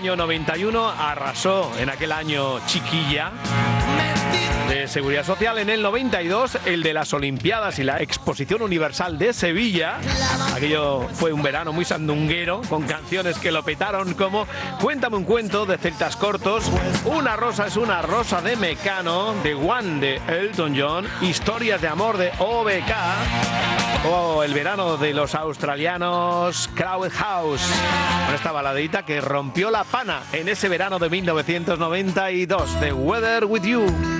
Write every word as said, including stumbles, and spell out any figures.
año noventa y uno arrasó en aquel año Chiquilla de Seguridad Social. En el noventa y dos, el de las Olimpiadas y la Exposición Universal de Sevilla. Aquello fue un verano muy sandunguero, con canciones que lo petaron como Cuéntame un cuento de Celtas Cortos, Una rosa es una rosa de Mecano, The One de Elton John, Historias de amor de O B K o el verano de los australianos Crowd House, con esta baladita que rompió la pana en ese verano de mil novecientos noventa y dos, The Weather With You.